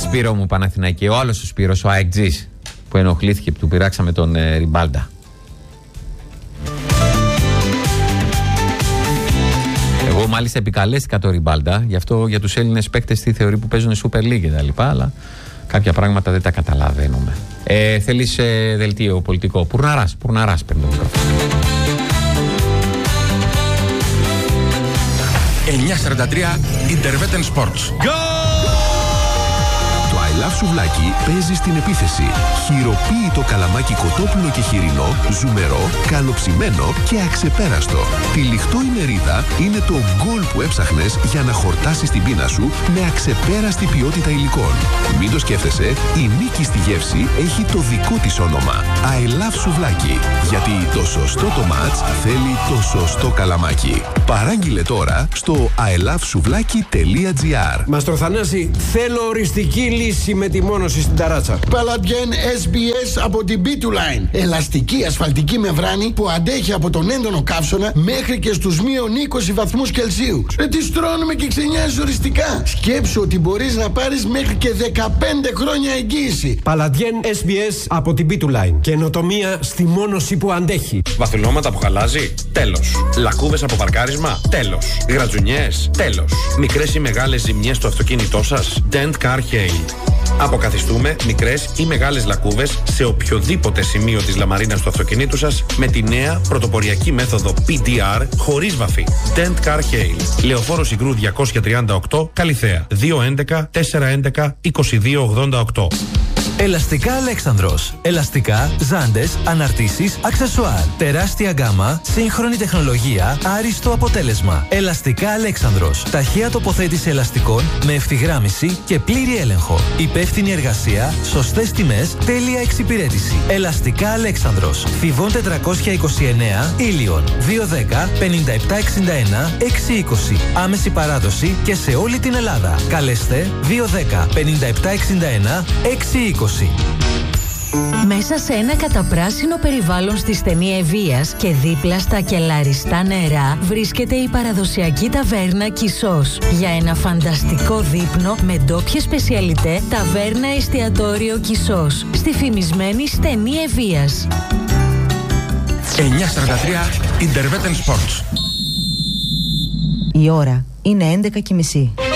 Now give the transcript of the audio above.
Σπύρο μου Παναθηναϊκή, ο άλλος ο Σπύρος, ο αεκτζής που ενοχλήθηκε που του πειράξαμε τον Ριμπάλντα. Εγώ μάλιστα επικαλέστηκα το Ριμπάλντα, γι' αυτό για τους Έλληνες παίκτες τι θεωρεί που παίζουν Super League και τα λοιπά, αλλά κάποια πράγματα δεν τα καταλαβαίνουμε. Θέλεις δελτίο πολιτικό? Πουρναράς παίρνει το μικρόφωνο. 9:43 Interveten Sports. Το I Love Σουβλάκι παίζει στην επίθεση. Χειροποίητο καλαμάκι κοτόπουλο και χοιρινό, ζουμερό, καλοψημένο και αξεπέραστο. Τυλιχτό η μερίδα είναι το γκολ που έψαχνες για να χορτάσεις την πείνα σου με αξεπέραστη ποιότητα υλικών. Μην το σκέφτεσαι, η νίκη στη γεύση έχει το δικό της όνομα. I Love Σουβλάκι. Γιατί το σωστό το μάτς θέλει το σωστό καλαμάκι. Παράγγειλε τώρα στο ilovesuvlaki.gr. Μαστρο Θανάση, θέλω οριστική λύση με τη μόνωση στην ταράτσα. Παλατιέν SBS από την B2Line. Ελαστική ασφαλτική μεμβράνη που αντέχει από τον έντονο καύσωνα μέχρι και στους μείον 20 βαθμούς Κελσίου. Τι στρώνουμε και ξενιάζεις οριστικά. Σκέψου ότι μπορείς να πάρεις μέχρι και 15 χρόνια εγγύηση. Παλατιέν SBS από την B2Line. Καινοτομία στη μόνωση που αντέχει. Βαστιλώματα που χαλάζει? Τέλος. Λακκούβες από παρκάρισμα? Τέλος. Γρατζουνιές? Τέλος. Μικρές ή μεγάλες ζημιές στο αυτοκίνητό σας? Dent Car Hail. Αποκαθιστούμε μικρές ή μεγάλες λακκούβες σε οποιοδήποτε σημείο της λαμαρίνας του αυτοκινήτου σας με τη νέα πρωτοποριακή μέθοδο PDR χωρίς βαφή. Dent Car Hail. Λεωφόρο Συγκρού 238, Καλιθέα. 211 411 2288. Ελαστικά Αλέξανδρος. Ελαστικά, ζάντες, αναρτήσεις, αξεσουάρ. Τεράστια γκάμα, σύγχρονη τεχνολογία, άριστο αποτέλεσμα. Ελαστικά Αλέξανδρος. Ταχεία τοποθέτηση ελαστικών με ευθυγράμμιση και πλήρη έλεγχο. Υπεύθυνη εργασία, σωστές τιμές, τέλεια εξυπηρέτηση. Ελαστικά Αλέξανδρος. Θηβών 429, Ήλιον. 210 5761 620. Άμεση παράδοση και σε όλη την Ελλάδα. Καλέστε 210 5761 620. Μέσα σε ένα καταπράσινο περιβάλλον στη στενή Ευβοίας και δίπλα στα κελαριστά νερά βρίσκεται η παραδοσιακή ταβέρνα Κισός. Για ένα φανταστικό δείπνο με ντόπιες σπεσιαλιτέ, ταβέρνα εστιατόριο Κισός στη φημισμένη στενή Ευβοίας. 9:43 Interveten Sports. Η ώρα είναι 11:30.